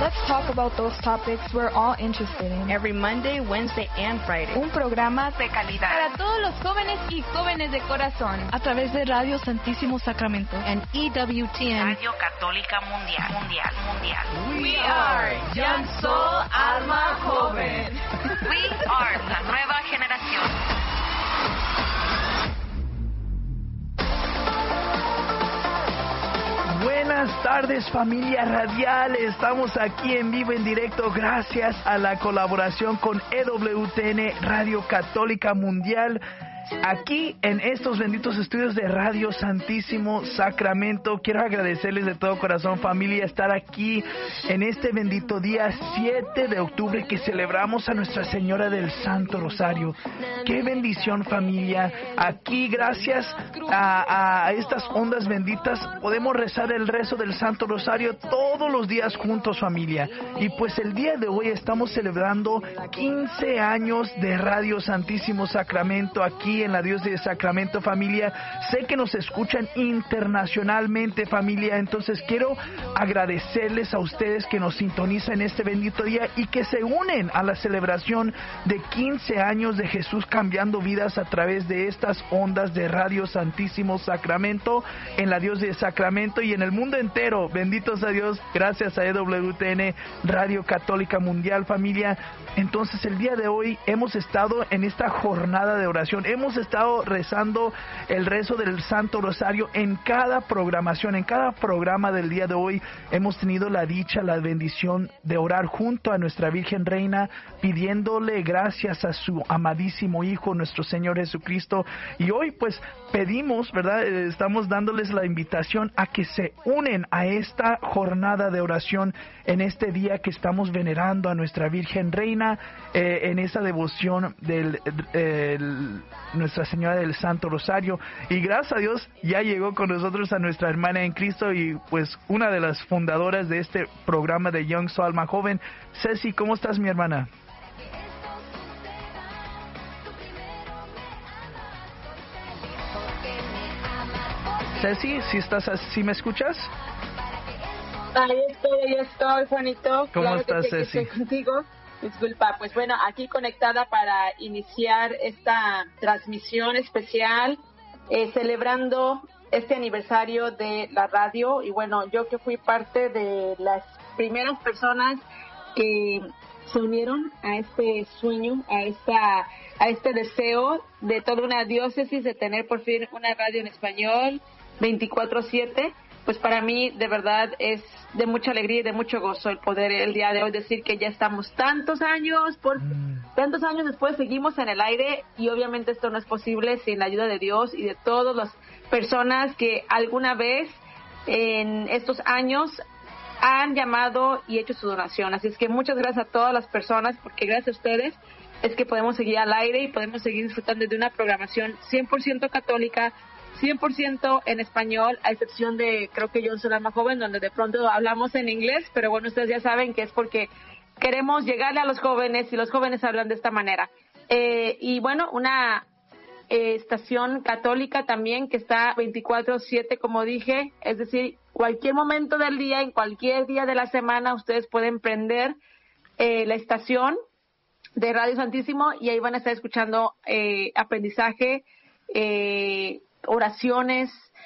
Let's talk about those topics we're all interested in. Every Monday, Wednesday, and Friday. Un programa de calidad para todos los jóvenes y jóvenes de corazón. A través de Radio Santísimo Sacramento and EWTN Radio Católica Mundial. We are Young Soul Alma Joven. We are la nueva generación. Buenas tardes, familia radial. Estamos aquí en vivo, en directo, gracias a la colaboración con EWTN Radio Católica Mundial. Aquí en estos benditos estudios de Radio Santísimo Sacramento, quiero agradecerles de todo corazón, familia, estar aquí en este bendito día 7 de octubre que celebramos a Nuestra Señora del Santo Rosario. ¡Qué bendición, familia! Aquí, gracias a estas ondas benditas, podemos rezar el rezo del Santo Rosario todos los días juntos, familia. Y pues el día de hoy estamos celebrando 15 años de Radio Santísimo Sacramento aquí en la Diócesis de Sacramento, familia. Sé que nos escuchan internacionalmente, familia, entonces quiero agradecerles a ustedes que nos sintonizan en este bendito día y que se unen a la celebración de 15 años de Jesús cambiando vidas a través de estas ondas de Radio Santísimo Sacramento en la Diócesis de Sacramento y en el mundo entero. Benditos a Dios, gracias a EWTN Radio Católica Mundial, familia. Entonces el día de hoy hemos estado en esta jornada de oración, hemos estado rezando el rezo del Santo Rosario en cada programación, en cada programa del día de hoy. Hemos tenido la dicha, la bendición de orar junto a nuestra Virgen Reina, pidiéndole gracias a su amadísimo Hijo, nuestro Señor Jesucristo. Y hoy pues pedimos, ¿verdad? Estamos dándoles la invitación a que se unen a esta jornada de oración en este día que estamos venerando a nuestra Virgen Reina, en esa devoción del Nuestra Señora del Santo Rosario. Y gracias a Dios ya llegó con nosotros a nuestra hermana en Cristo y pues una de las fundadoras de este programa de Young Soul Alma Joven. Ceci, ¿cómo estás, mi hermana? Ceci, ¿sí me escuchas? Ahí estoy, Juanito. ¿Cómo claro estás, que sí, Ceci? estoy contigo. Disculpa, pues bueno, aquí conectada para iniciar esta transmisión especial, celebrando este aniversario de la radio. Y bueno, yo que fui parte de las primeras personas que se unieron a este sueño, a este deseo de toda una diócesis de tener por fin una radio en español 24/7, pues para mí de verdad es de mucha alegría y de mucho gozo el poder el día de hoy decir que ya estamos tantos años después seguimos en el aire, y obviamente esto no es posible sin la ayuda de Dios y de todas las personas que alguna vez en estos años han llamado y hecho su donación. Así es que muchas gracias a todas las personas, porque gracias a ustedes es que podemos seguir al aire y podemos seguir disfrutando de una programación 100% católica, 100% en español, a excepción de, creo que Young Soul Alma Joven, donde de pronto hablamos en inglés, pero bueno, ustedes ya saben que es porque queremos llegarle a los jóvenes y los jóvenes hablan de esta manera. Y bueno, una estación católica también que está 24/7, como dije, es decir, cualquier momento del día, en cualquier día de la semana, ustedes pueden prender la estación de Radio Santísimo y ahí van a estar escuchando aprendizaje, oraciones,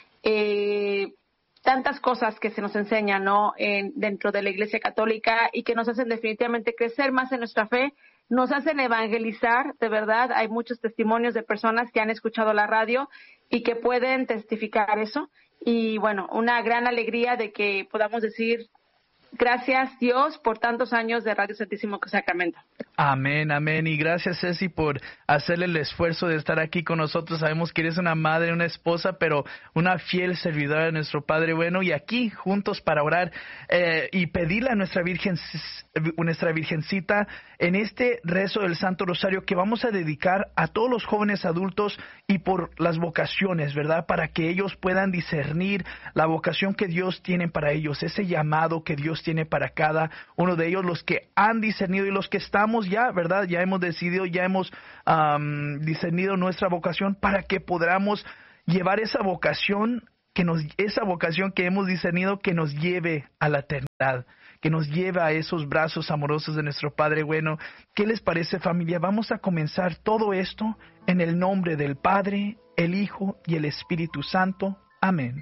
tantas cosas que se nos enseñan, ¿no? Dentro de la Iglesia Católica y que nos hacen definitivamente crecer más en nuestra fe, nos hacen evangelizar, de verdad. Hay muchos testimonios de personas que han escuchado la radio y que pueden testificar eso. Y bueno, una gran alegría de que podamos decir gracias, Dios, por tantos años de Radio Santísimo Sacramento. Amén, amén. Y gracias, Ceci, por hacerle el esfuerzo de estar aquí con nosotros. Sabemos que eres una madre, una esposa, pero una fiel servidora de nuestro Padre bueno. Y aquí, juntos para orar y pedirle a nuestra Virgencita en este rezo del Santo Rosario que vamos a dedicar a todos los jóvenes adultos y por las vocaciones, ¿verdad? Para que ellos puedan discernir la vocación que Dios tiene para ellos, ese llamado que Dios tiene para cada uno de ellos, los que han discernido y los que estamos ya, ¿verdad? Ya hemos decidido, ya hemos discernido nuestra vocación para que podamos llevar esa vocación esa vocación que hemos discernido, que nos lleve a la eternidad, que nos lleve a esos brazos amorosos de nuestro Padre bueno. ¿Qué les parece, familia? Vamos a comenzar todo esto en el nombre del Padre, el Hijo y el Espíritu Santo. Amén.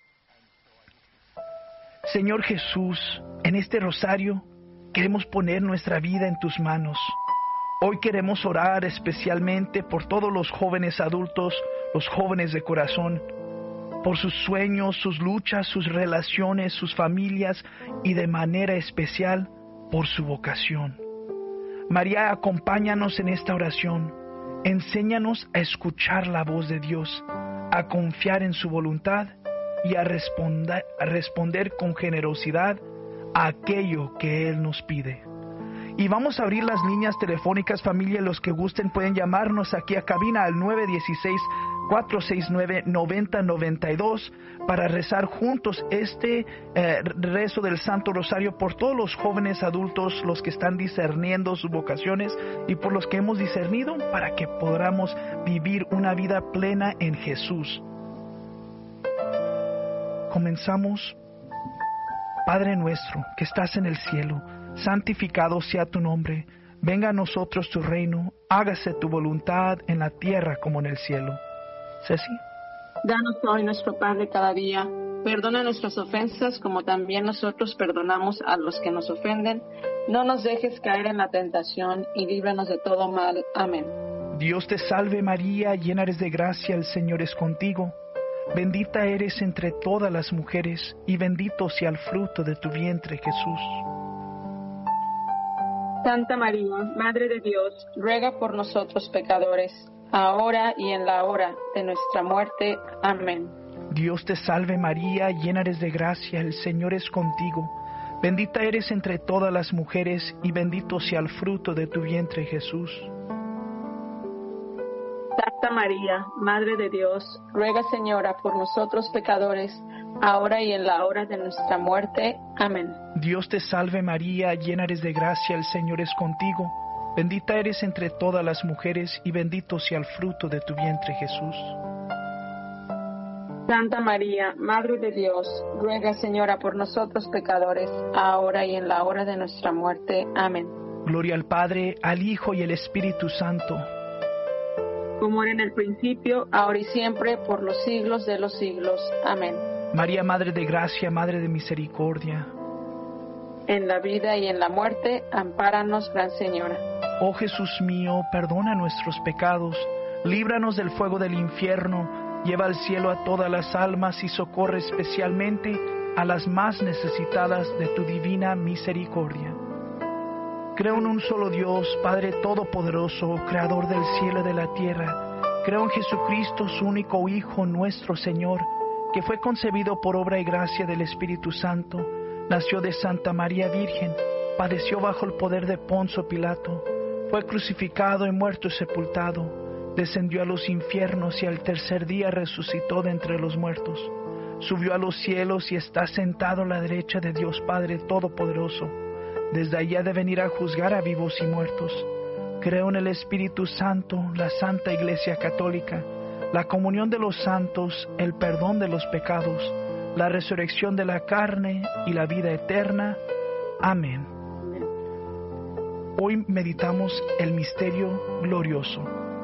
Señor Jesús, en este rosario queremos poner nuestra vida en tus manos. Hoy queremos orar especialmente por todos los jóvenes adultos, los jóvenes de corazón, por sus sueños, sus luchas, sus relaciones, sus familias y de manera especial por su vocación. María, acompáñanos en esta oración. Enséñanos a escuchar la voz de Dios, a confiar en su voluntad y a responder con generosidad a aquello que Él nos pide. Y vamos a abrir las líneas telefónicas, familia. Los que gusten pueden llamarnos aquí a cabina al 916-469-9092 para rezar juntos este rezo del Santo Rosario por todos los jóvenes adultos, los que están discerniendo sus vocaciones y por los que hemos discernido, para que podamos vivir una vida plena en Jesús. Comenzamos. Padre nuestro que estás en el cielo, santificado sea tu nombre. Venga a nosotros tu reino. Hágase tu voluntad en la tierra como en el cielo. Ceci. Danos hoy nuestro pan de cada día. Perdona nuestras ofensas como también nosotros perdonamos a los que nos ofenden. No nos dejes caer en la tentación y líbranos de todo mal. Amén. Dios te salve María, llena eres de gracia, el Señor es contigo. Bendita eres entre todas las mujeres, y bendito sea el fruto de tu vientre, Jesús. Santa María, Madre de Dios, ruega por nosotros pecadores, ahora y en la hora de nuestra muerte. Amén. Dios te salve María, llena eres de gracia, el Señor es contigo. Bendita eres entre todas las mujeres, y bendito sea el fruto de tu vientre, Jesús. Santa María, Madre de Dios, ruega, Señora, por nosotros pecadores, ahora y en la hora de nuestra muerte. Amén. Dios te salve María, llena eres de gracia, el Señor es contigo. Bendita eres entre todas las mujeres, y bendito sea el fruto de tu vientre, Jesús. Santa María, Madre de Dios, ruega, Señora, por nosotros pecadores, ahora y en la hora de nuestra muerte. Amén. Gloria al Padre, al Hijo y al Espíritu Santo. Como era en el principio, ahora y siempre, por los siglos de los siglos. Amén. María, Madre de Gracia, Madre de Misericordia. En la vida y en la muerte, ampáranos, Gran Señora. Oh Jesús mío, perdona nuestros pecados, líbranos del fuego del infierno, lleva al cielo a todas las almas y socorre especialmente a las más necesitadas de tu divina misericordia. Creo en un solo Dios, Padre Todopoderoso, Creador del cielo y de la tierra. Creo en Jesucristo, su único Hijo, nuestro Señor, que fue concebido por obra y gracia del Espíritu Santo, nació de Santa María Virgen, padeció bajo el poder de Poncio Pilato, fue crucificado y muerto y sepultado, descendió a los infiernos y al tercer día resucitó de entre los muertos, subió a los cielos y está sentado a la derecha de Dios Padre Todopoderoso. Desde allá de venir a juzgar a vivos y muertos. Creo en el Espíritu Santo, la Santa Iglesia Católica, la comunión de los santos, el perdón de los pecados, la resurrección de la carne y la vida eterna. Amén. Hoy meditamos el misterio glorioso.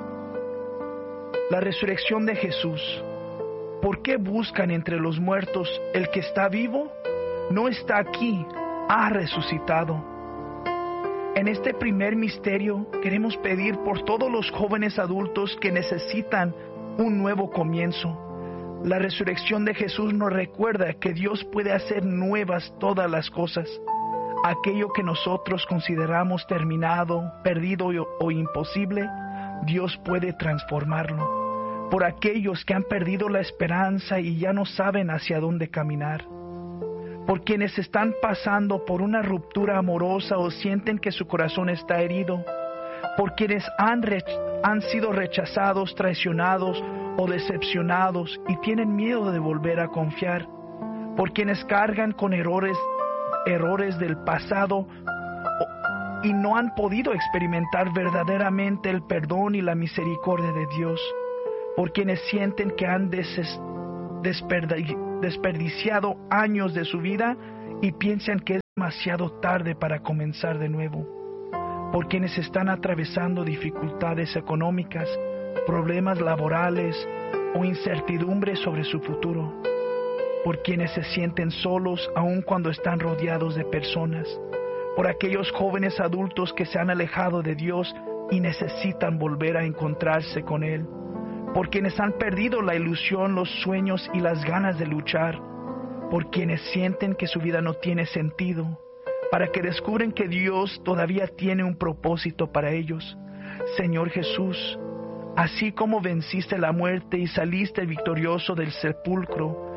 La resurrección de Jesús. ¿Por qué buscan entre los muertos el que está vivo? No está aquí, ha resucitado. En este primer misterio queremos pedir por todos los jóvenes adultos que necesitan un nuevo comienzo. La resurrección de Jesús nos recuerda que Dios puede hacer nuevas todas las cosas. Aquello que nosotros consideramos terminado, perdido o imposible, Dios puede transformarlo. Por aquellos que han perdido la esperanza y ya no saben hacia dónde caminar. Por quienes están pasando por una ruptura amorosa o sienten que su corazón está herido. Por quienes han sido rechazados, traicionados o decepcionados y tienen miedo de volver a confiar. Por quienes cargan con errores del pasado y no han podido experimentar verdaderamente el perdón y la misericordia de Dios. Por quienes sienten que han desperdiciado años de su vida y piensan que es demasiado tarde para comenzar de nuevo. Por quienes están atravesando dificultades económicas, problemas laborales o incertidumbre sobre su futuro. Por quienes se sienten solos aun cuando están rodeados de personas. Por aquellos jóvenes adultos que se han alejado de Dios y necesitan volver a encontrarse con Él. Por quienes han perdido la ilusión, los sueños y las ganas de luchar. Por quienes sienten que su vida no tiene sentido. Para que descubren que Dios todavía tiene un propósito para ellos. Señor Jesús, así como venciste la muerte y saliste victorioso del sepulcro,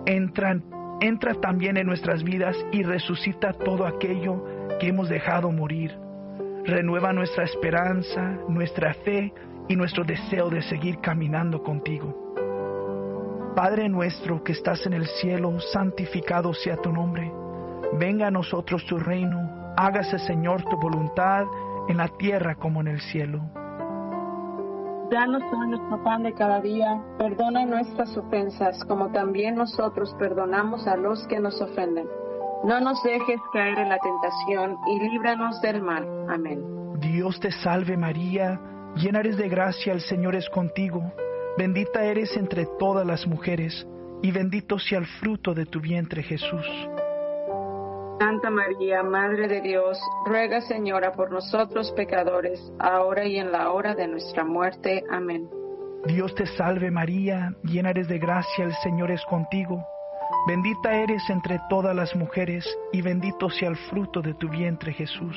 entra también en nuestras vidas y resucita todo aquello que hemos dejado morir. Renueva nuestra esperanza, nuestra fe y nuestro deseo de seguir caminando contigo. Padre nuestro que estás en el cielo, santificado sea tu nombre. Venga a nosotros tu reino, hágase Señor tu voluntad en la tierra como en el cielo. Danos hoy nuestro pan de cada día, perdona nuestras ofensas, como también nosotros perdonamos a los que nos ofenden. No nos dejes caer en la tentación y líbranos del mal. Amén. Dios te salve María, llena eres de gracia, el Señor es contigo. Bendita eres entre todas las mujeres, y bendito sea el fruto de tu vientre Jesús. Santa María, Madre de Dios, ruega, Señora, por nosotros pecadores, ahora y en la hora de nuestra muerte. Amén. Dios te salve María, llena eres de gracia, el Señor es contigo. Bendita eres entre todas las mujeres, y bendito sea el fruto de tu vientre Jesús.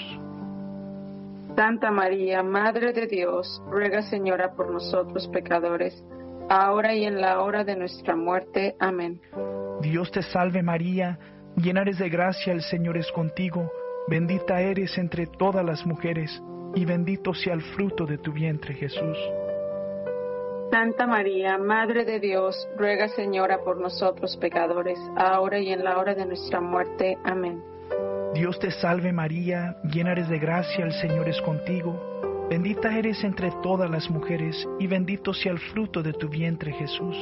Santa María, Madre de Dios, ruega, Señora, por nosotros pecadores, ahora y en la hora de nuestra muerte. Amén. Dios te salve María, llena eres de gracia, el Señor es contigo. Bendita eres entre todas las mujeres, y bendito sea el fruto de tu vientre Jesús. Santa María, Madre de Dios, ruega, Señora, por nosotros pecadores, ahora y en la hora de nuestra muerte. Amén. Dios te salve María, llena eres de gracia, el Señor es contigo. Bendita eres entre todas las mujeres, y bendito sea el fruto de tu vientre Jesús.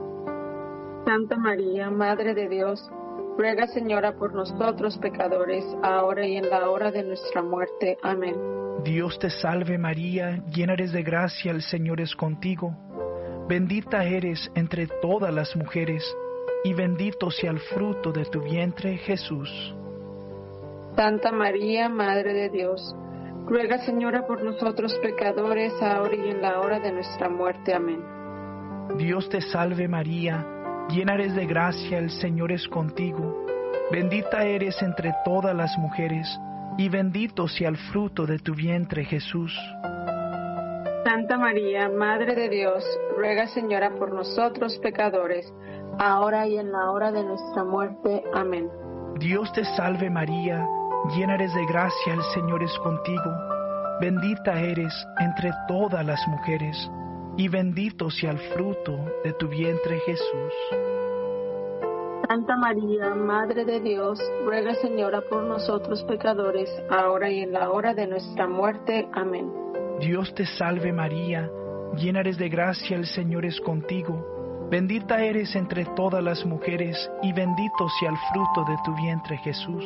Santa María, Madre de Dios, ruega, Señora, por nosotros pecadores, ahora y en la hora de nuestra muerte. Amén. Dios te salve María, llena eres de gracia, el Señor es contigo. Bendita eres entre todas las mujeres, y bendito sea el fruto de tu vientre Jesús. Santa María, Madre de Dios, ruega, Señora, por nosotros pecadores, ahora y en la hora de nuestra muerte. Amén. Dios te salve María, llena eres de gracia, el Señor es contigo. Bendita eres entre todas las mujeres, y bendito sea el fruto de tu vientre Jesús. Santa María, Madre de Dios, ruega, Señora, por nosotros pecadores, ahora y en la hora de nuestra muerte. Amén. Dios te salve María, llena eres de gracia, el Señor es contigo. Bendita eres entre todas las mujeres, y bendito sea el fruto de tu vientre Jesús. Santa María, Madre de Dios, ruega, Señora, por nosotros pecadores, ahora y en la hora de nuestra muerte. Amén. Dios te salve María, llena eres de gracia, el Señor es contigo. Bendita eres entre todas las mujeres, y bendito sea el fruto de tu vientre Jesús.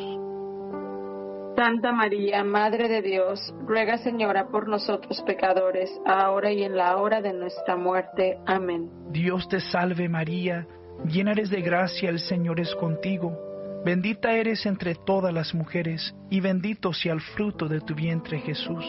Santa María, Madre de Dios, ruega, Señora, por nosotros pecadores, ahora y en la hora de nuestra muerte. Amén. Dios te salve María, llena eres de gracia, el Señor es contigo. Bendita eres entre todas las mujeres, y bendito sea el fruto de tu vientre Jesús.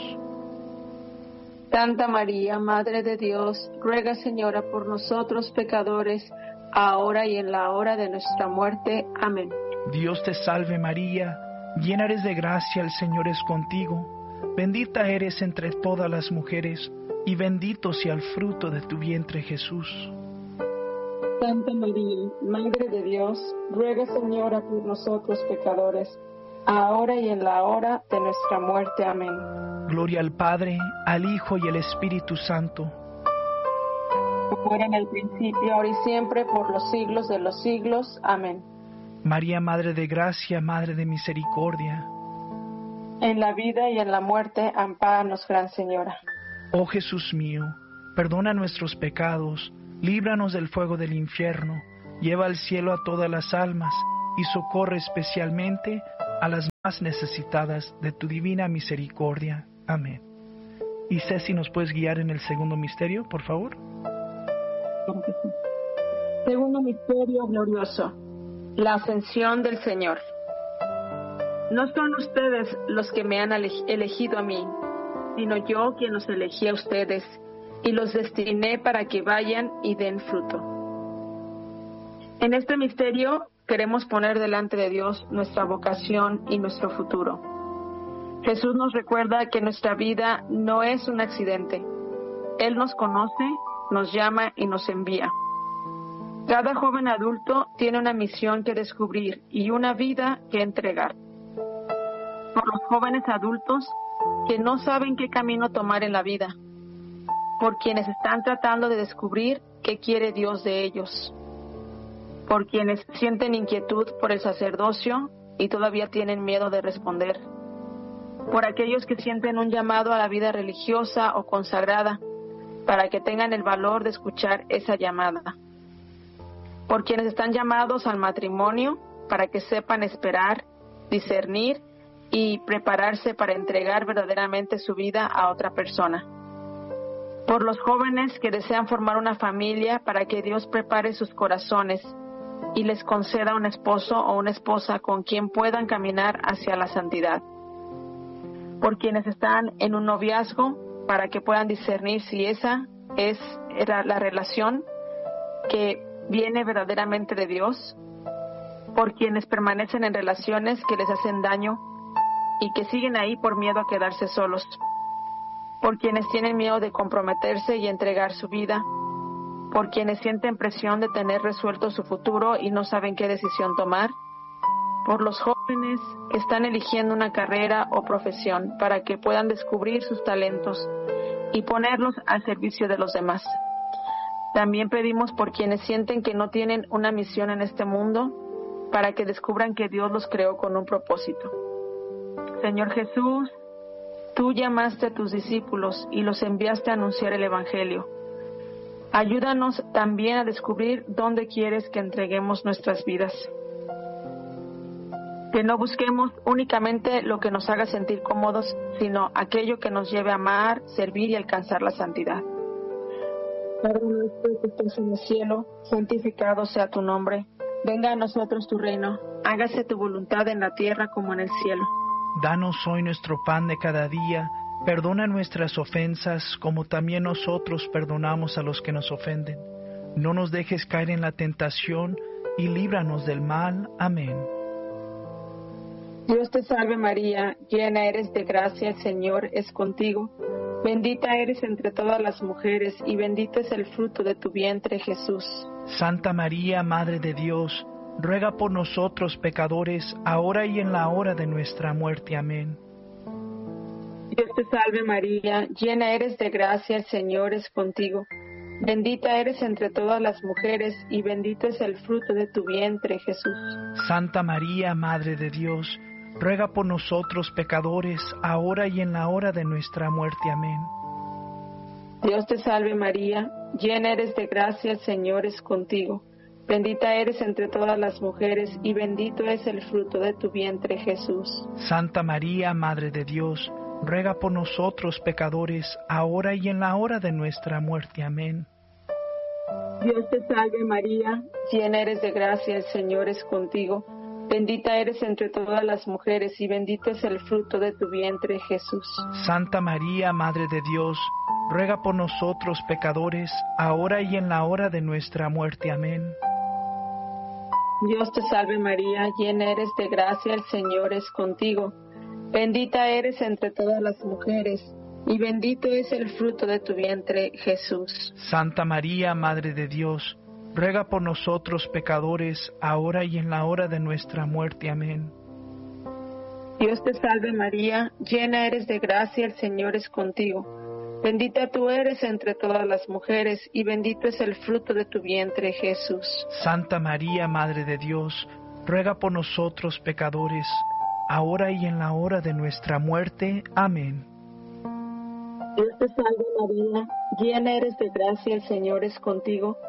Santa María, Madre de Dios, ruega, Señora, por nosotros pecadores, ahora y en la hora de nuestra muerte. Amén. Dios te salve María, llena eres de gracia, el Señor es contigo. Bendita eres entre todas las mujeres, y bendito sea el fruto de tu vientre Jesús. Santa María, Madre de Dios, ruega, Señora, por nosotros pecadores, ahora y en la hora de nuestra muerte. Amén. Gloria al Padre, al Hijo y al Espíritu Santo. Como era en el principio, ahora y siempre, por los siglos de los siglos. Amén. María, Madre de Gracia, Madre de Misericordia. En la vida y en la muerte, ampáranos, Gran Señora. Oh Jesús mío, perdona nuestros pecados, líbranos del fuego del infierno, lleva al cielo a todas las almas y socorre especialmente a las más necesitadas de tu divina misericordia. Amén. Y Ceci, ¿nos puedes guiar en el segundo misterio, por favor? Segundo misterio glorioso, la ascensión del Señor. No son ustedes los que me han elegido a mí, sino yo quien los elegí a ustedes y los destiné para que vayan y den fruto. En este misterio queremos poner delante de Dios nuestra vocación y nuestro futuro. Jesús nos recuerda que nuestra vida no es un accidente. Él nos conoce, nos llama y nos envía. Cada joven adulto tiene una misión que descubrir y una vida que entregar. Por los jóvenes adultos que no saben qué camino tomar en la vida, por quienes están tratando de descubrir qué quiere Dios de ellos, por quienes sienten inquietud por el sacerdocio y todavía tienen miedo de responder, por aquellos que sienten un llamado a la vida religiosa o consagrada, para que tengan el valor de escuchar esa llamada, por quienes están llamados al matrimonio, para que sepan esperar, discernir y prepararse para entregar verdaderamente su vida a otra persona. Por los jóvenes que desean formar una familia para que Dios prepare sus corazones y les conceda un esposo o una esposa con quien puedan caminar hacia la santidad. Por quienes están en un noviazgo para que puedan discernir si esa es la relación que viene verdaderamente de Dios. Por quienes permanecen en relaciones que les hacen daño y que siguen ahí por miedo a quedarse solos. Por quienes tienen miedo de comprometerse y entregar su vida. Por quienes sienten presión de tener resuelto su futuro y no saben qué decisión tomar. Por los jóvenes que están eligiendo una carrera o profesión para que puedan descubrir sus talentos y ponerlos al servicio de los demás. También pedimos por quienes sienten que no tienen una misión en este mundo, para que descubran que Dios los creó con un propósito. Señor Jesús, tú llamaste a tus discípulos y los enviaste a anunciar el Evangelio. Ayúdanos también a descubrir dónde quieres que entreguemos nuestras vidas. Que no busquemos únicamente lo que nos haga sentir cómodos, sino aquello que nos lleve a amar, servir y alcanzar la santidad. Padre nuestro que estás en el cielo, santificado sea tu nombre. Venga a nosotros tu reino. Hágase tu voluntad en la tierra como en el cielo. Danos hoy nuestro pan de cada día. Perdona nuestras ofensas, como también nosotros perdonamos a los que nos ofenden. No nos dejes caer en la tentación, y líbranos del mal. Amén. Dios te salve María, llena eres de gracia, el Señor es contigo. Bendita eres entre todas las mujeres, y bendito es el fruto de tu vientre, Jesús. Santa María, Madre de Dios, ruega por nosotros pecadores, ahora y en la hora de nuestra muerte. Amén. Dios te salve María, llena eres de gracia, el Señor es contigo. Bendita eres entre todas las mujeres, y bendito es el fruto de tu vientre, Jesús. Santa María, Madre de Dios, ruega por nosotros pecadores, ahora y en la hora de nuestra muerte. Amén. Dios te salve María, llena eres de gracia, el Señor es contigo. Bendita eres entre todas las mujeres, y bendito es el fruto de tu vientre, Jesús. Santa María, Madre de Dios, ruega por nosotros pecadores, ahora y en la hora de nuestra muerte. Amén. Dios te salve María, llena eres de gracia, el Señor es contigo. Bendita eres entre todas las mujeres, y bendito es el fruto de tu vientre, Jesús. Santa María, Madre de Dios, ruega por nosotros pecadores, ahora y en la hora de nuestra muerte. Amén. Dios te salve María, llena eres de gracia, el Señor es contigo. Bendita eres entre todas las mujeres, y bendito es el fruto de tu vientre, Jesús. Santa María, Madre de Dios, ruega por nosotros pecadores, ahora y en la hora de nuestra muerte. Amén. Dios te salve María, llena eres de gracia, el Señor es contigo. Bendita tú eres entre todas las mujeres, y bendito es el fruto de tu vientre, Jesús. Santa María, Madre de Dios, ruega por nosotros pecadores, ahora y en la hora de nuestra muerte. Amén. Dios te salve María, llena eres de gracia, el Señor es contigo.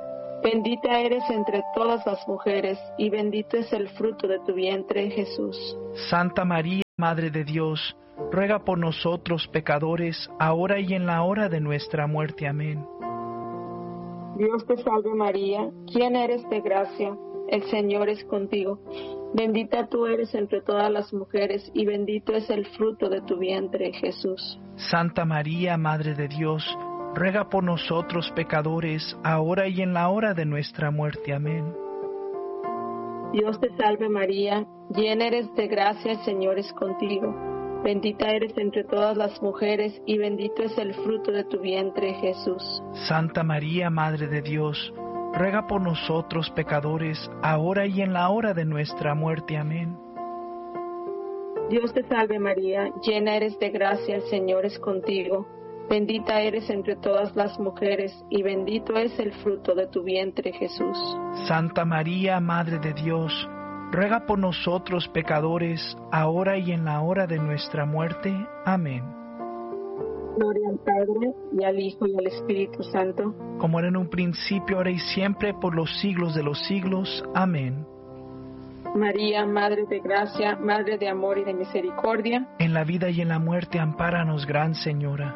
Bendita eres entre todas las mujeres, y bendito es el fruto de tu vientre, Jesús. Santa María, Madre de Dios, ruega por nosotros pecadores, ahora y en la hora de nuestra muerte. Amén. Dios te salve María, llena eres de gracia, el Señor es contigo. Bendita tú eres entre todas las mujeres, y bendito es el fruto de tu vientre, Jesús. Santa María, Madre de Dios, ruega por nosotros pecadores, ahora y en la hora de nuestra muerte. Amén. Dios te salve María, llena eres de gracia, el Señor es contigo. Bendita eres entre todas las mujeres, y bendito es el fruto de tu vientre, Jesús. Santa María, Madre de Dios, ruega por nosotros pecadores, ahora y en la hora de nuestra muerte. Amén. Dios te salve María, llena eres de gracia, el Señor es contigo. Bendita eres entre todas las mujeres, y bendito es el fruto de tu vientre, Jesús. Santa María, Madre de Dios, ruega por nosotros pecadores, ahora y en la hora de nuestra muerte. Amén. Gloria al Padre, y al Hijo, y al Espíritu Santo. Como era en un principio, ahora y siempre, por los siglos de los siglos. Amén. María, Madre de gracia, Madre de amor y de misericordia. En la vida y en la muerte, ampáranos, Gran Señora.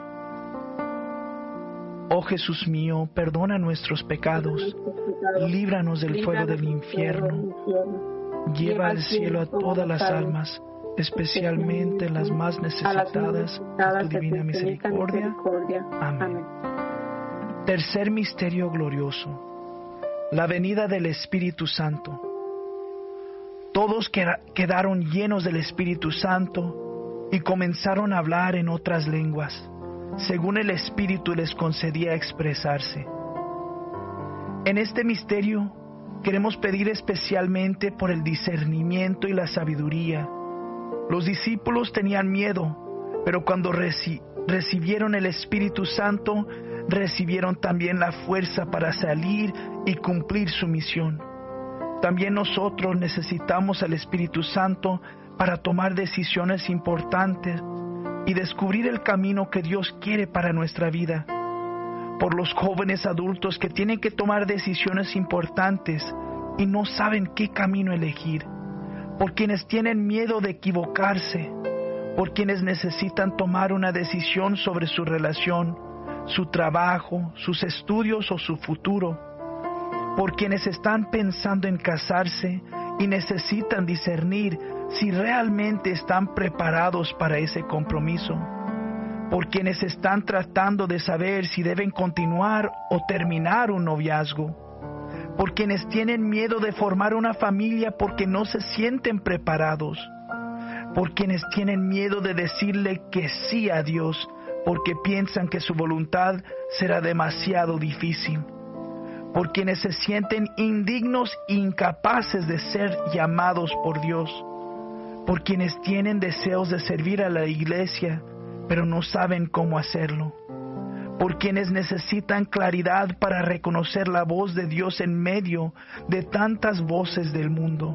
Oh Jesús mío, perdona nuestros pecados, líbranos del fuego del infierno, lleva al cielo a todas las almas, especialmente las más necesitadas de tu divina misericordia. Amén. Tercer misterio glorioso, la venida del Espíritu Santo. Todos quedaron llenos del Espíritu Santo y comenzaron a hablar en otras lenguas, según el Espíritu les concedía expresarse. En este misterio queremos pedir especialmente por el discernimiento y la sabiduría. Los discípulos tenían miedo, pero cuando recibieron el Espíritu Santo, recibieron también la fuerza para salir y cumplir su misión. También nosotros necesitamos al Espíritu Santo para tomar decisiones importantes y descubrir el camino que Dios quiere para nuestra vida. Por los jóvenes adultos que tienen que tomar decisiones importantes y no saben qué camino elegir. Por quienes tienen miedo de equivocarse. Por quienes necesitan tomar una decisión sobre su relación, su trabajo, sus estudios o su futuro. Por quienes están pensando en casarse y necesitan discernir si realmente están preparados para ese compromiso. Por quienes están tratando de saber si deben continuar o terminar un noviazgo. Por quienes tienen miedo de formar una familia porque no se sienten preparados. Por quienes tienen miedo de decirle que sí a Dios porque piensan que su voluntad será demasiado difícil. Por quienes se sienten indignos e incapaces de ser llamados por Dios. Por quienes tienen deseos de servir a la iglesia, pero no saben cómo hacerlo. Por quienes necesitan claridad para reconocer la voz de Dios en medio de tantas voces del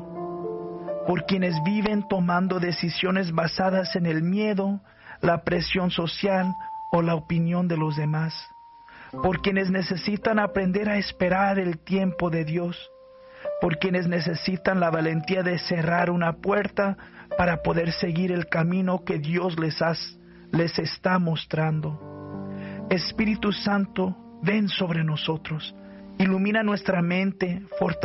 mundo. Por quienes viven tomando decisiones basadas en el miedo, la presión social o la opinión de los demás. Por quienes necesitan aprender a esperar el tiempo de Dios. Por quienes necesitan la valentía de cerrar una puerta para poder seguir el camino que Dios les está mostrando. Espíritu Santo, ven sobre nosotros, ilumina nuestra mente,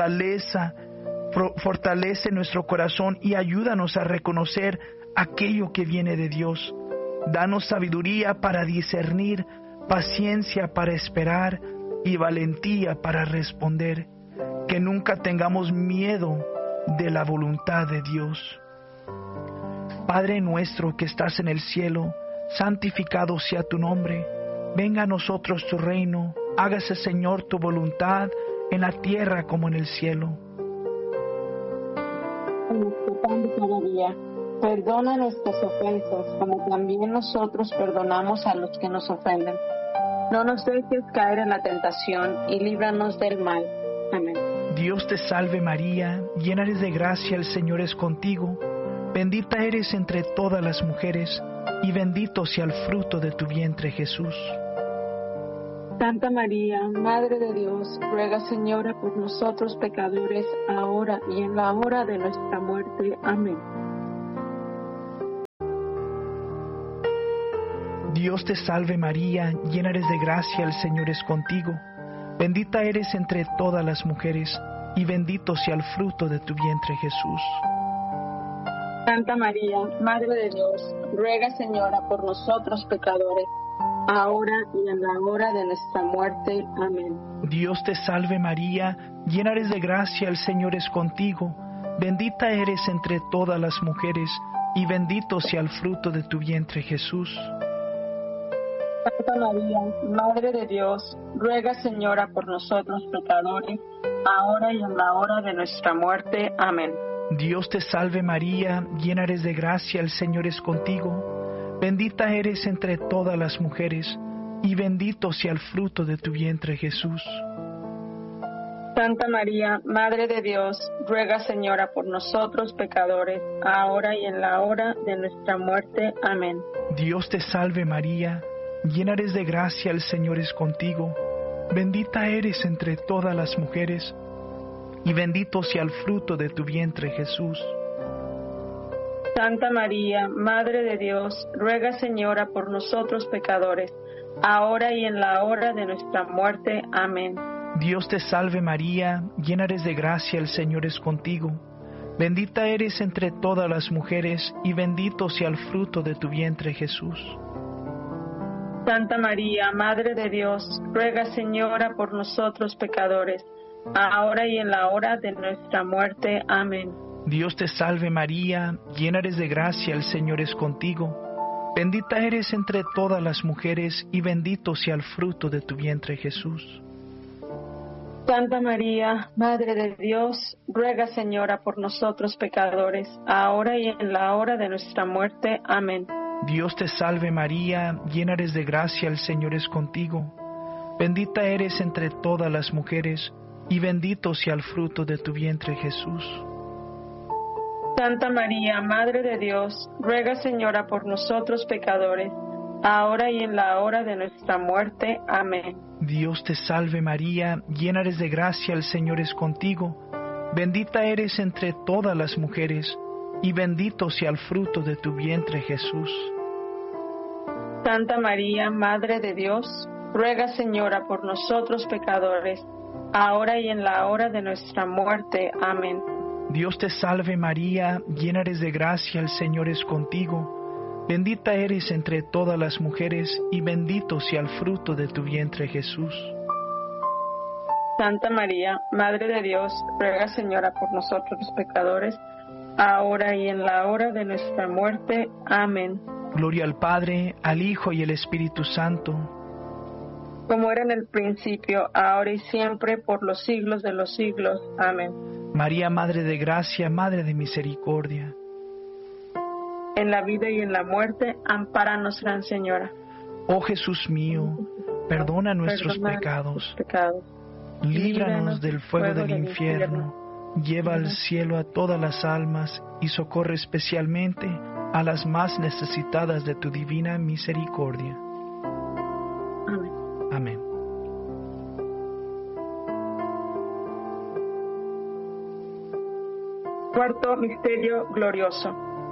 fortalece nuestro corazón y ayúdanos a reconocer aquello que viene de Dios. Danos sabiduría para discernir, paciencia para esperar y valentía para responder. Que nunca tengamos miedo de la voluntad de Dios. Padre nuestro que estás en el cielo, santificado sea tu nombre. Venga a nosotros tu reino. Hágase, Señor, tu voluntad en la tierra como en el cielo. Nuestro pan de cada día. Perdona nuestras ofensas, como también nosotros perdonamos a los que nos ofenden. No nos dejes caer en la tentación y líbranos del mal. Amén. Dios te salve María, llena eres de gracia, el Señor es contigo. Bendita eres entre todas las mujeres, y bendito sea el fruto de tu vientre, Jesús. Santa María, Madre de Dios, ruega, Señora, por nosotros pecadores, ahora y en la hora de nuestra muerte. Amén. Dios te salve María, llena eres de gracia, el Señor es contigo. Bendita eres entre todas las mujeres, y bendito sea el fruto de tu vientre, Jesús. Santa María, Madre de Dios, ruega, Señora, por nosotros pecadores, ahora y en la hora de nuestra muerte. Amén. Dios te salve María, llena eres de gracia, el Señor es contigo. Bendita eres entre todas las mujeres, y bendito sea el fruto de tu vientre, Jesús. Santa María, Madre de Dios, ruega, Señora, por nosotros pecadores, ahora y en la hora de nuestra muerte. Amén. Dios te salve María, llena eres de gracia, el Señor es contigo. Bendita eres entre todas las mujeres, y bendito sea el fruto de tu vientre, Jesús. Santa María, Madre de Dios, ruega, Señora, por nosotros pecadores, ahora y en la hora de nuestra muerte. Amén. Dios te salve María, llena eres de gracia, el Señor es contigo. Bendita eres entre todas las mujeres, y bendito sea el fruto de tu vientre, Jesús. Santa María, Madre de Dios, ruega, Señora, por nosotros pecadores, ahora y en la hora de nuestra muerte. Amén. Dios te salve María, llena eres de gracia, el Señor es contigo. Bendita eres entre todas las mujeres, y bendito sea el fruto de tu vientre, Jesús. Santa María, Madre de Dios, ruega, Señora, por nosotros pecadores, ahora y en la hora de nuestra muerte. Amén. Dios te salve María, llena eres de gracia, el Señor es contigo. Bendita eres entre todas las mujeres, y bendito sea el fruto de tu vientre, Jesús. Santa María, Madre de Dios, ruega, Señora, por nosotros pecadores, ahora y en la hora de nuestra muerte. Amén. Dios te salve María, llena eres de gracia, el Señor es contigo. Bendita eres entre todas las mujeres, y bendito sea el fruto de tu vientre, Jesús. Santa María, Madre de Dios, ruega, Señora, por nosotros pecadores, ahora y en la hora de nuestra muerte. Amén. Dios te salve María, llena eres de gracia, el Señor es contigo. Bendita eres entre todas las mujeres, y bendito sea el fruto de tu vientre, Jesús. Santa María, Madre de Dios, ruega, Señora, por nosotros pecadores, ahora y en la hora de nuestra muerte. Amén. Dios te salve María, llena eres de gracia, el Señor es contigo. Bendita eres entre todas las mujeres, y bendito sea el fruto de tu vientre, Jesús. Santa María, Madre de Dios, ruega, Señora, por nosotros los pecadores, ahora y en la hora de nuestra muerte. Amén. Gloria al Padre, al Hijo y al Espíritu Santo, como era en el principio, ahora y siempre, por los siglos de los siglos. Amén. María, Madre de Gracia, Madre de Misericordia, en la vida y en la muerte, ampáranos, Gran Señora. Oh Jesús mío, perdona nuestros pecados, líbranos del fuego del infierno, lleva al cielo a todas las almas y socorre especialmente a las más necesitadas de tu divina misericordia. Amén. Amén. Cuarto misterio glorioso: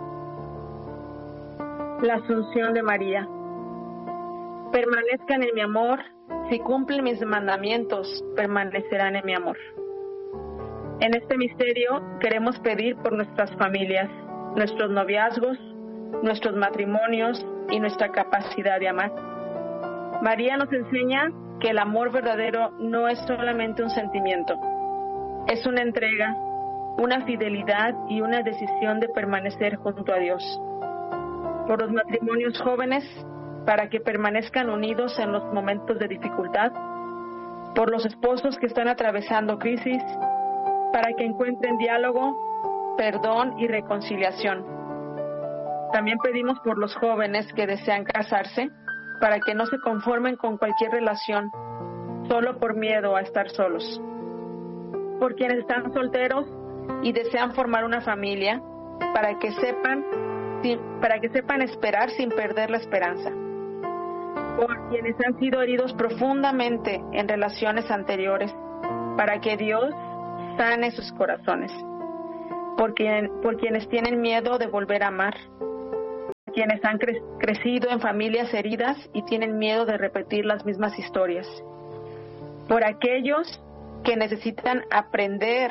la Asunción de María. Permanezcan en mi amor, si cumplen mis mandamientos, permanecerán en mi amor. En este misterio queremos pedir por nuestras familias, nuestros noviazgos, nuestros matrimonios y nuestra capacidad de amar. María nos enseña que el amor verdadero no es solamente un sentimiento, es una entrega, una fidelidad y una decisión de permanecer junto a Dios. Por los matrimonios jóvenes, para que permanezcan unidos en los momentos de dificultad. Por los esposos que están atravesando crisis, para que encuentren diálogo, perdón y reconciliación. También pedimos por los jóvenes que desean casarse, para que no se conformen con cualquier relación, solo por miedo a estar solos. Por quienes están solteros y desean formar una familia, para que sepan esperar sin perder la esperanza. por quienes han sido heridos profundamente en relaciones anteriores, para que Dios sane sus corazones, por quienes tienen miedo de volver a amar, quienes han crecido en familias heridas y tienen miedo de repetir las mismas historias, por aquellos que necesitan aprender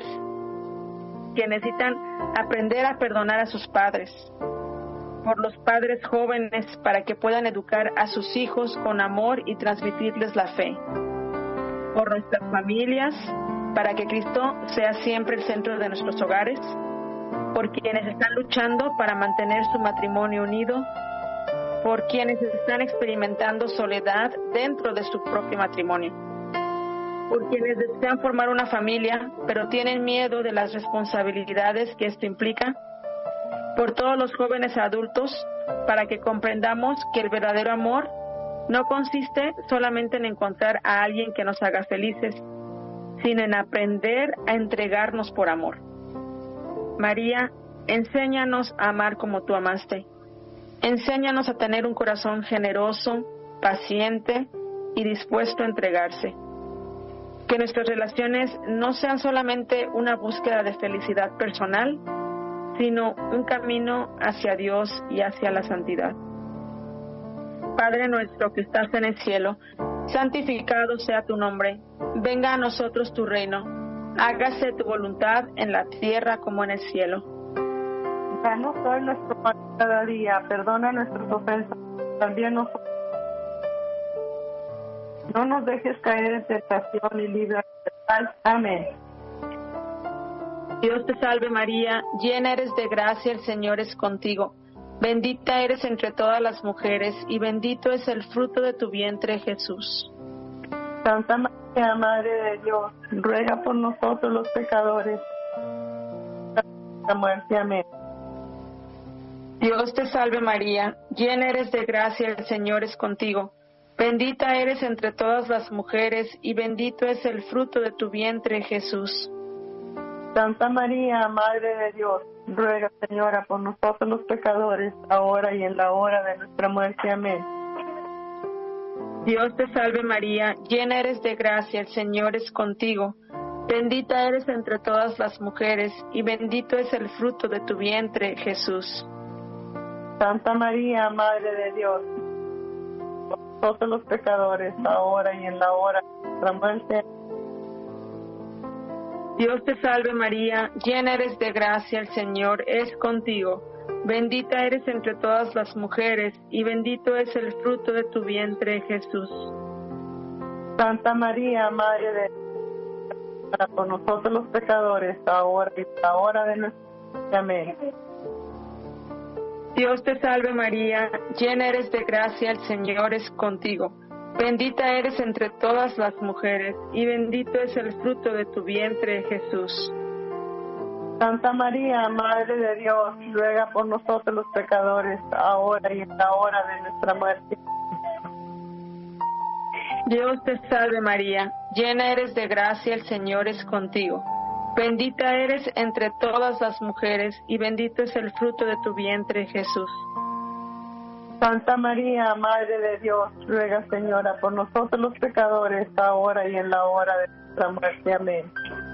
a perdonar a sus padres, por los padres jóvenes para que puedan educar a sus hijos con amor y transmitirles la fe, por nuestras familias para que Cristo sea siempre el centro de nuestros hogares, por quienes están luchando para mantener su matrimonio unido, por quienes están experimentando soledad dentro de su propio matrimonio, por quienes desean formar una familia pero tienen miedo de las responsabilidades que esto implica, por todos los jóvenes adultos para que comprendamos que el verdadero amor no consiste solamente en encontrar a alguien que nos haga felices, sino en aprender a entregarnos por amor. María, enséñanos a amar como tú amaste. Enséñanos a tener un corazón generoso, paciente y dispuesto a entregarse. Que nuestras relaciones no sean solamente una búsqueda de felicidad personal, sino un camino hacia Dios y hacia la santidad. Padre nuestro que estás en el cielo, santificado sea tu nombre. Venga a nosotros tu reino. Hágase tu voluntad en la tierra como en el cielo. Danos hoy nuestro pan cada día. Perdona nuestras ofensas, también nosotros. No nos dejes caer en tentación y líbranos del mal. Amén. Dios te salve María, llena eres de gracia, el Señor es contigo. Bendita eres entre todas las mujeres y bendito es el fruto de tu vientre, Jesús. Santa María, Madre de Dios, ruega por nosotros los pecadores, la muerte. Amén. Dios te salve María, llena eres de gracia, el Señor es contigo. Bendita eres entre todas las mujeres y bendito es el fruto de tu vientre, Jesús. Santa María, Madre de Dios, ruega, Señora, por nosotros los pecadores, ahora y en la hora de nuestra muerte. Amén. Dios te salve María, llena eres de gracia, el Señor es contigo. Bendita eres entre todas las mujeres y bendito es el fruto de tu vientre, Jesús. Santa María, Madre de Dios, por nosotros los pecadores, ahora y en la hora de nuestra muerte. Dios te salve María, llena eres de gracia, el Señor es contigo. Bendita eres entre todas las mujeres y bendito es el fruto de tu vientre, Jesús. Santa María, Madre de Dios, por nosotros los pecadores, ahora y en la hora de nuestra muerte. Amén. Dios te salve María, llena eres de gracia, el Señor es contigo. Bendita eres entre todas las mujeres y bendito es el fruto de tu vientre, Jesús. Santa María, Madre de Dios, ruega por nosotros los pecadores, ahora y en la hora de nuestra muerte. Dios te salve María, llena eres de gracia, el Señor es contigo. Bendita eres entre todas las mujeres y bendito es el fruto de tu vientre, Jesús. Santa María, Madre de Dios, ruega, Señora, por nosotros los pecadores, ahora y en la hora de nuestra muerte. Amén.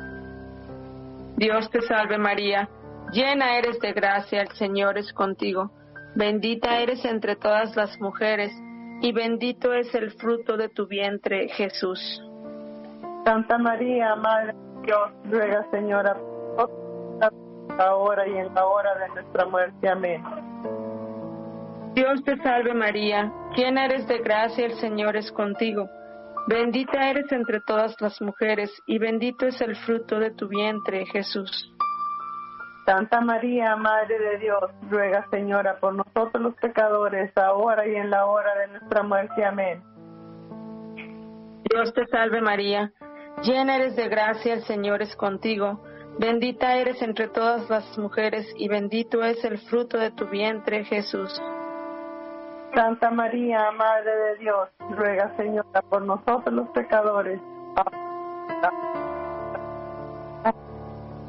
Dios te salve María, llena eres de gracia, el Señor es contigo. Bendita eres entre todas las mujeres y bendito es el fruto de tu vientre, Jesús. Santa María, Madre de Dios, ruega, Señora, por nosotros, ahora y en la hora de nuestra muerte. Amén. Dios te salve María, llena eres de gracia, el Señor es contigo. Bendita eres entre todas las mujeres y bendito es el fruto de tu vientre, Jesús. Santa María, Madre de Dios, ruega, Señora, por nosotros los pecadores, ahora y en la hora de nuestra muerte. Amén. Dios te salve María, llena eres de gracia, el Señor es contigo. Bendita eres entre todas las mujeres y bendito es el fruto de tu vientre, Jesús. Santa María, Madre de Dios, ruega, Señora, por nosotros los pecadores.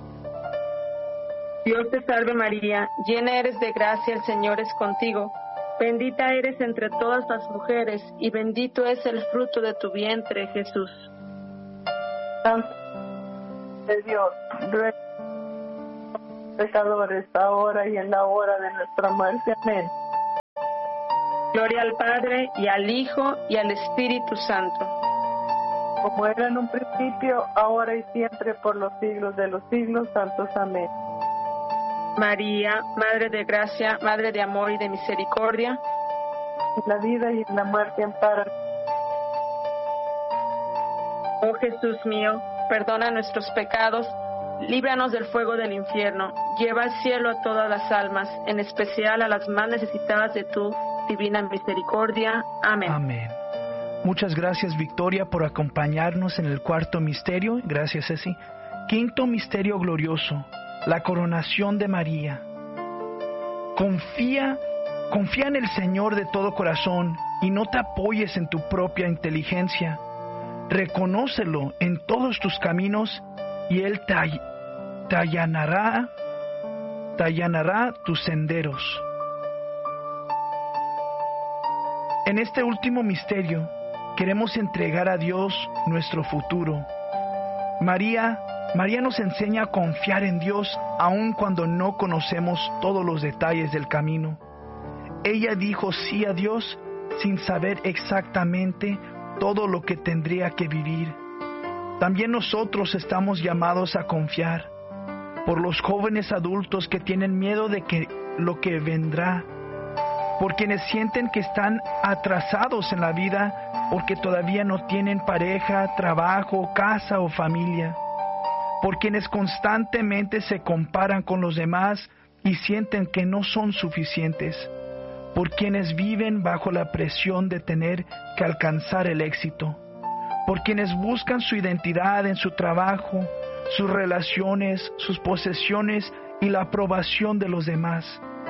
Dios te salve María, llena eres de gracia, el Señor es contigo. Bendita eres entre todas las mujeres, y bendito es el fruto de tu vientre, Jesús. Santo de Dios, ruega por los pecadores, ahora y en la hora de nuestra muerte. Amén. Gloria al Padre, y al Hijo, y al Espíritu Santo. Como era en un principio, ahora y siempre, por los siglos de los siglos. Santos. Amén. María, Madre de gracia, Madre de amor y de misericordia, En la vida y en la muerte, ampara. oh Jesús mío, perdona nuestros pecados, líbranos del fuego del infierno, lleva al cielo a todas las almas, en especial a las más necesitadas de tu divina misericordia. Amén. Amén. Muchas gracias, Victoria, por acompañarnos en el cuarto misterio. Gracias, Ceci. Quinto misterio glorioso, la coronación de María. Confía en el Señor de todo corazón y no te apoyes en tu propia inteligencia. Reconócelo en todos tus caminos y Él te allanará tus senderos. En este último misterio queremos entregar a Dios nuestro futuro. María nos enseña a confiar en Dios aun cuando no conocemos todos los detalles del camino. Ella dijo sí a Dios sin saber exactamente todo lo que tendría que vivir. También nosotros estamos llamados a confiar por los jóvenes adultos que tienen miedo de lo que vendrá, por quienes sienten que están atrasados en la vida porque todavía no tienen pareja, trabajo, casa o familia, por quienes constantemente se comparan con los demás y sienten que no son suficientes, por quienes viven bajo la presión de tener que alcanzar el éxito, por quienes buscan su identidad en su trabajo, sus relaciones, sus posesiones y la aprobación de los demás,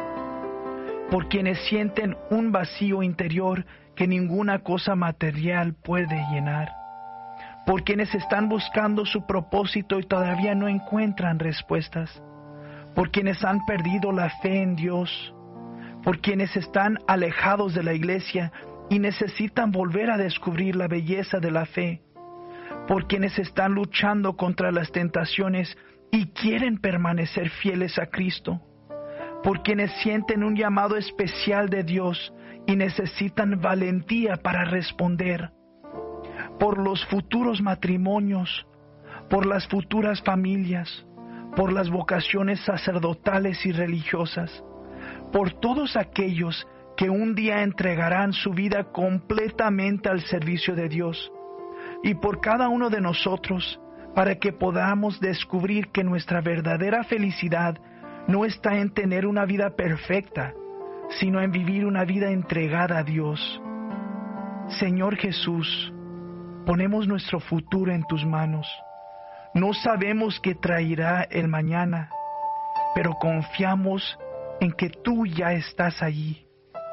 por quienes sienten un vacío interior que ninguna cosa material puede llenar, por quienes están buscando su propósito y todavía no encuentran respuestas, por quienes han perdido la fe en Dios, por quienes están alejados de la iglesia y necesitan volver a descubrir la belleza de la fe, por quienes están luchando contra las tentaciones y quieren permanecer fieles a Cristo, por quienes sienten un llamado especial de Dios y necesitan valentía para responder, por los futuros matrimonios, por las futuras familias, por las vocaciones sacerdotales y religiosas, por todos aquellos que un día entregarán su vida completamente al servicio de Dios, y por cada uno de nosotros, para que podamos descubrir que nuestra verdadera felicidad no está en tener una vida perfecta, sino en vivir una vida entregada a Dios. Señor Jesús, ponemos nuestro futuro en tus manos. No sabemos qué traerá el mañana, pero confiamos en que tú ya estás allí.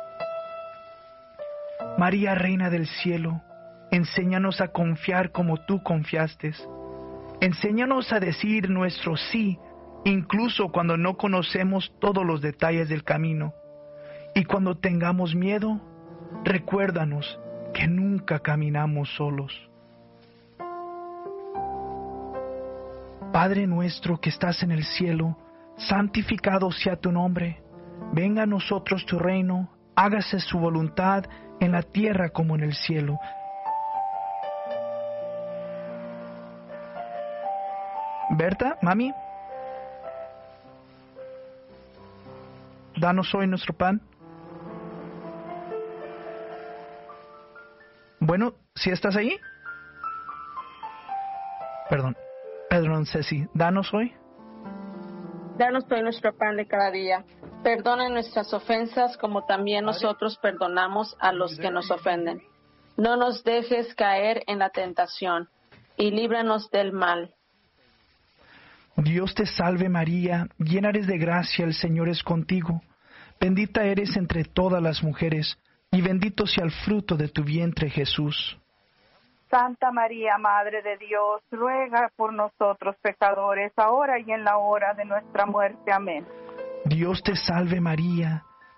María, Reina del Cielo, enséñanos a confiar como tú confiaste. Enséñanos a decir nuestro sí, incluso cuando no conocemos todos los detalles del camino. Y cuando tengamos miedo, recuérdanos que nunca caminamos solos. Padre nuestro que estás en el cielo, santificado sea tu nombre. Venga a nosotros tu reino, hágase su voluntad en la tierra como en el cielo. Berta, mami, danos hoy nuestro pan. Bueno, ¿sí estás ahí? Perdón, Ceci, danos hoy. Danos hoy nuestro pan de cada día. Perdona nuestras ofensas como también nosotros perdonamos a los que nos ofenden. No nos dejes caer en la tentación y líbranos del mal. Dios te salve María, llena eres de gracia, el Señor es contigo. Bendita eres entre todas las mujeres, y bendito sea el fruto de tu vientre, Jesús. Santa María, Madre de Dios, ruega por nosotros pecadores, ahora y en la hora de nuestra muerte. Amén. Dios te salve María,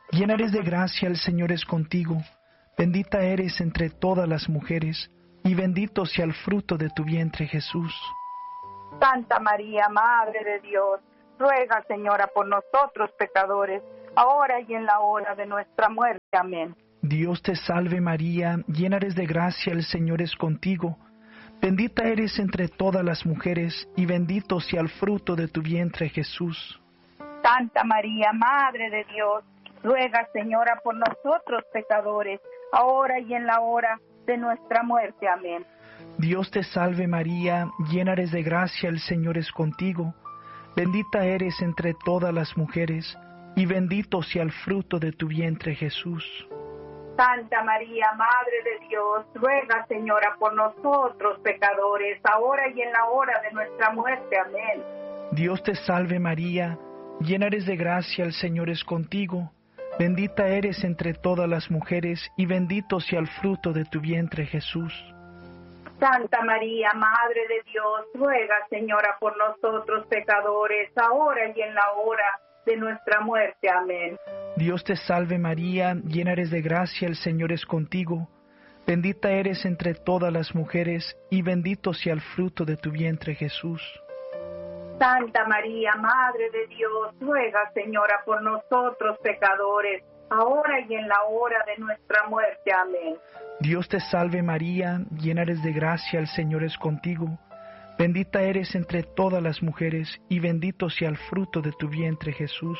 llena eres de gracia, el Señor es contigo. Bendita eres entre todas las mujeres, y bendito sea el fruto de tu vientre, Jesús. Santa María, Madre de Dios, ruega, Señora, por nosotros pecadores, ahora y en la hora de nuestra muerte. Amén. Dios te salve María, llena eres de gracia, el Señor es contigo. Bendita eres entre todas las mujeres, y bendito sea el fruto de tu vientre, Jesús. Santa María, Madre de Dios, ruega, Señora, por nosotros pecadores, ahora y en la hora de nuestra muerte. Amén. Dios te salve María, llena eres de gracia, el Señor es contigo. Bendita eres entre todas las mujeres, y bendito sea el fruto de tu vientre, Jesús. Santa María, Madre de Dios, ruega, Señora, por nosotros pecadores, ahora y en la hora de nuestra muerte. Amén. Dios te salve María, llena eres de gracia, el Señor es contigo. Bendita eres entre todas las mujeres, y bendito sea el fruto de tu vientre, Jesús. Santa María, Madre de Dios, ruega, Señora, por nosotros pecadores, ahora y en la hora de nuestra muerte. Amén. Dios te salve María, llena eres de gracia, el Señor es contigo. Bendita eres entre todas las mujeres, y bendito sea el fruto de tu vientre, Jesús. Santa María, Madre de Dios, ruega, Señora, por nosotros pecadores, ahora y en la hora de nuestra muerte. Amén. Dios te salve María, llena eres de gracia, el Señor es contigo. Bendita eres entre todas las mujeres, y bendito sea el fruto de tu vientre, Jesús.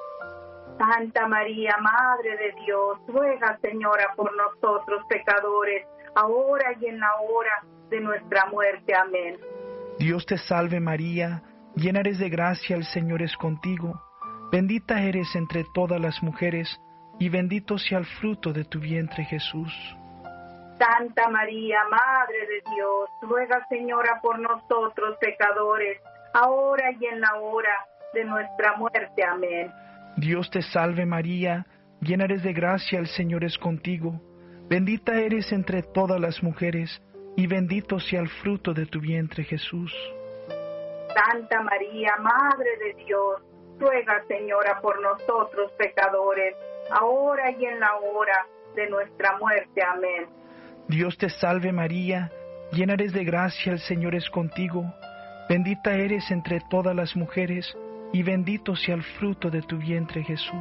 Santa María, Madre de Dios, ruega, Señora, por nosotros pecadores, ahora y en la hora de nuestra muerte. Amén. Dios te salve María, llena eres de gracia, el Señor es contigo. Bendita eres entre todas las mujeres, y bendito sea el fruto de tu vientre, Jesús. Santa María, Madre de Dios, ruega, Señora, por nosotros pecadores, ahora y en la hora de nuestra muerte. Amén. Dios te salve María, llena eres de gracia, el Señor es contigo. Bendita eres entre todas las mujeres, y bendito sea el fruto de tu vientre, Jesús. Santa María, Madre de Dios, ruega, Señora, por nosotros pecadores, ahora y en la hora de nuestra muerte. Amén. Dios te salve María, llena eres de gracia, el Señor es contigo. Bendita eres entre todas las mujeres, y bendito sea el fruto de tu vientre, Jesús.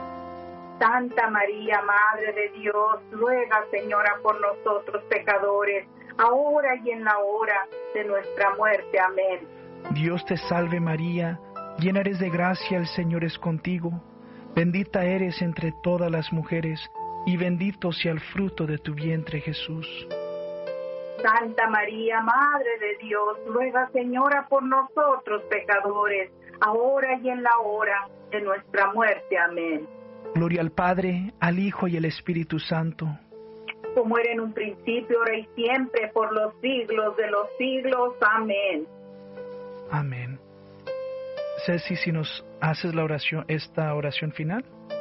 Santa María, Madre de Dios, ruega, Señora, por nosotros pecadores, ahora y en la hora de nuestra muerte. Amén. Dios te salve María, llena eres de gracia, el Señor es contigo. Bendita eres entre todas las mujeres, y bendito sea el fruto de tu vientre, Jesús. Santa María, Madre de Dios, ruega, Señora, por nosotros pecadores, ahora y en la hora de nuestra muerte. Amén. Gloria al Padre, al Hijo y al Espíritu Santo. Como era en un principio, ahora y siempre, por los siglos de los siglos. Amén. Amén. Ceci, si nos haces la oración, esta oración final.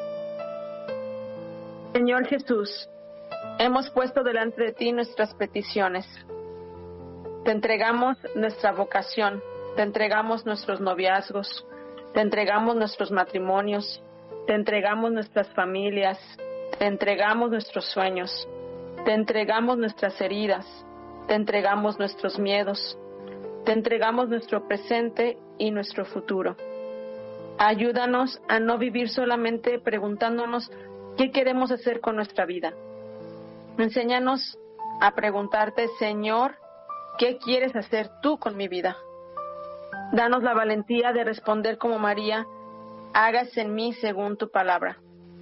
Señor Jesús, hemos puesto delante de ti nuestras peticiones. Te entregamos nuestra vocación, te entregamos nuestros noviazgos, te entregamos nuestros matrimonios, te entregamos nuestras familias, te entregamos nuestros sueños, te entregamos nuestras heridas, te entregamos nuestros miedos, te entregamos nuestro presente y nuestro futuro. Ayúdanos a no vivir solamente preguntándonos qué queremos hacer con nuestra vida. Enséñanos a preguntarte, Señor, ¿qué quieres hacer tú con mi vida? Danos la valentía de responder como María, hágase en mí según tu palabra.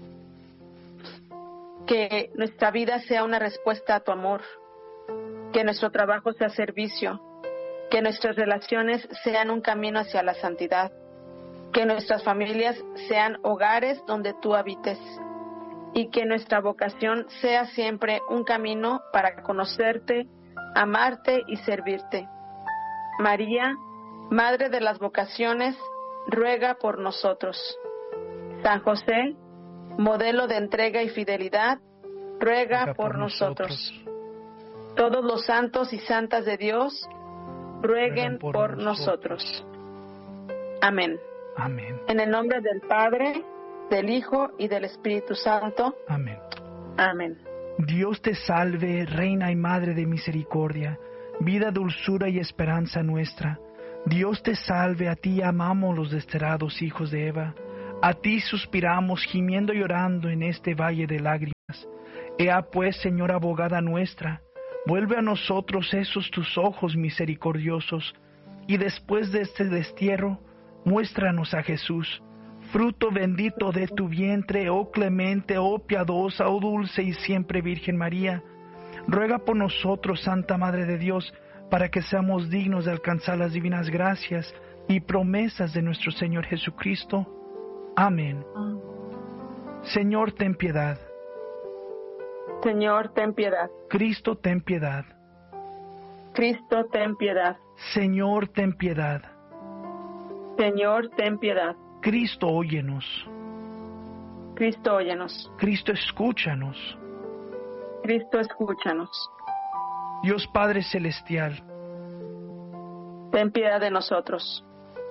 Que nuestra vida sea una respuesta a tu amor, que nuestro trabajo sea servicio, que nuestras relaciones sean un camino hacia la santidad, que nuestras familias sean hogares donde tú habites, y que nuestra vocación sea siempre un camino para conocerte, amarte y servirte. María, Madre de las vocaciones, ruega por nosotros. San José, modelo de entrega y fidelidad, ruega por nosotros. Todos los santos y santas de Dios, rueguen por nosotros. Amén. Amén. En el nombre del Padre, del Hijo y del Espíritu Santo. Amén. Amén. Dios te salve, Reina y Madre de misericordia, vida, dulzura y esperanza nuestra. Dios te salve, a ti amamos los desterrados hijos de Eva. A ti suspiramos, gimiendo y llorando en este valle de lágrimas. Ea pues, Señora abogada nuestra, vuelve a nosotros esos tus ojos misericordiosos, y después de este destierro, muéstranos a Jesús, fruto bendito de tu vientre, oh clemente, oh piadosa, oh dulce y siempre Virgen María. Ruega por nosotros, Santa Madre de Dios, para que seamos dignos de alcanzar las divinas gracias y promesas de nuestro Señor Jesucristo. Amén. Señor, ten piedad. Señor, ten piedad. Cristo, ten piedad. Cristo, ten piedad. Señor, ten piedad. Señor, ten piedad. Cristo, óyenos. Cristo, óyenos. Cristo, escúchanos. Cristo, escúchanos. Dios Padre Celestial, ten piedad de nosotros.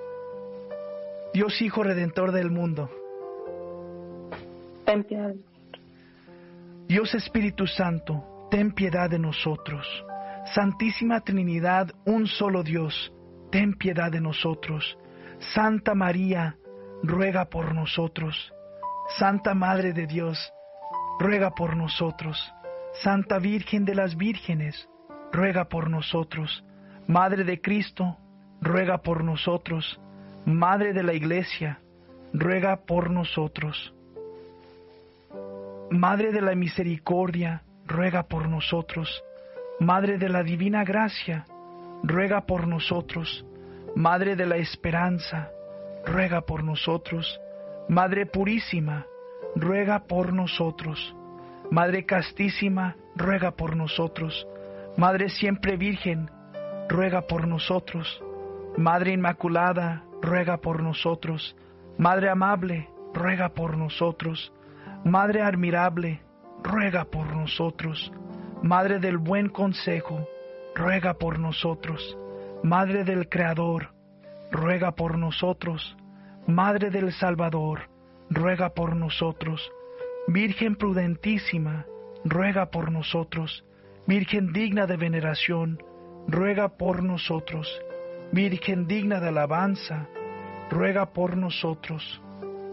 Dios Hijo Redentor del mundo, ten piedad. Dios Espíritu Santo, ten piedad de nosotros. Santísima Trinidad, un solo Dios, ten piedad de nosotros. Santa María, ruega por nosotros. Santa Madre de Dios, ruega por nosotros. Santa Virgen de las Vírgenes, ruega por nosotros. Madre de Cristo, ruega por nosotros. Madre de la Iglesia, ruega por nosotros. Madre de la Misericordia, ruega por nosotros. Madre de la Divina Gracia, ruega por nosotros. Madre de la Esperanza, ruega por nosotros. Madre Purísima, ruega por nosotros. Madre Castísima, ruega por nosotros. Madre Siempre Virgen, ruega por nosotros. Madre Inmaculada, ruega por nosotros. Madre Amable, ruega por nosotros. Madre Admirable, ruega por nosotros. Madre del Buen Consejo, ruega por nosotros. Madre del Creador, ruega por nosotros. Madre del Salvador, ruega por nosotros. Virgen prudentísima, ruega por nosotros. Virgen digna de veneración, ruega por nosotros. Virgen digna de alabanza, ruega por nosotros.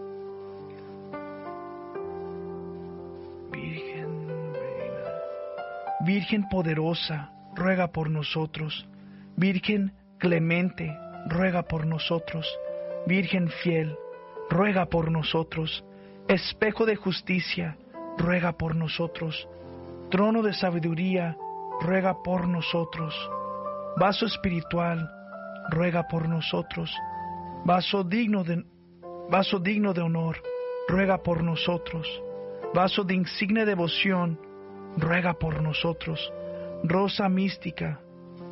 Virgen poderosa, ruega por nosotros. Virgen clemente, ruega por nosotros. Virgen fiel, ruega por nosotros. Espejo de justicia, ruega por nosotros. Trono de sabiduría, ruega por nosotros. Vaso espiritual, ruega por nosotros. Vaso digno de honor, ruega por nosotros. Vaso de insigne devoción, ruega por nosotros. Rosa mística,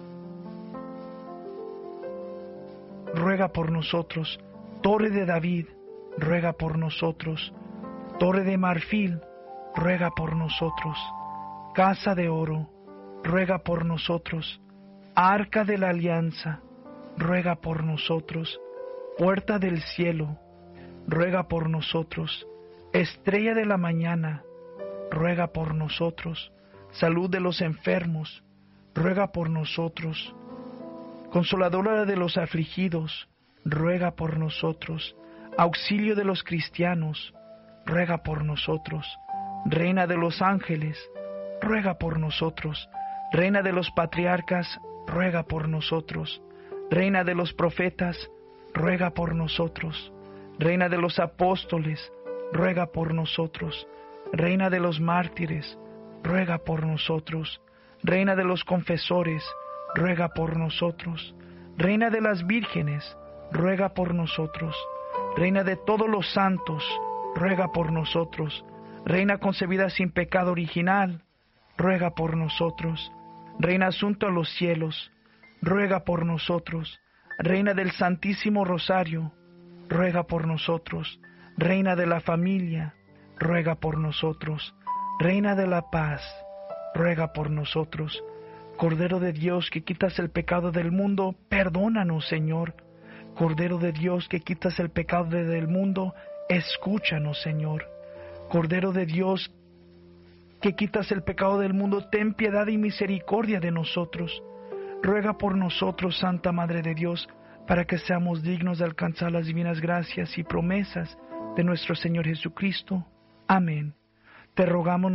ruega por nosotros. Torre de David, ruega por nosotros. Torre de marfil, ruega por nosotros. Casa de oro, ruega por nosotros. Arca de la alianza, ruega por nosotros. Puerta del cielo, ruega por nosotros. Estrella de la mañana, ruega por nosotros. Salud de los enfermos, ruega por nosotros. Consoladora de los afligidos, ruega por nosotros. Auxilio de los cristianos, ruega por nosotros. Reina de los ángeles, ruega por nosotros. Reina de los patriarcas, ruega por nosotros. Reina de los profetas, ruega por nosotros. Reina de los apóstoles, ruega por nosotros. Reina de los mártires, ruega por nosotros. Reina de los confesores, ruega por nosotros. Reina de las vírgenes, ruega por nosotros. Reina de todos los santos, ruega por nosotros. Reina concebida sin pecado original, ruega por nosotros. Reina asunto a los cielos, ruega por nosotros. Reina del Santísimo Rosario, ruega por nosotros. Reina de la familia, ruega por nosotros. Reina de la paz, ruega por nosotros. Cordero de Dios que quitas el pecado del mundo, perdónanos, Señor. Cordero de Dios que quitas el pecado del mundo, escúchanos, Señor. Cordero de Dios, que quitas el pecado del mundo, ten piedad y misericordia de nosotros. Ruega por nosotros, Santa Madre de Dios, para que seamos dignos de alcanzar las divinas gracias y promesas de nuestro Señor Jesucristo. Amén. Te rogamos,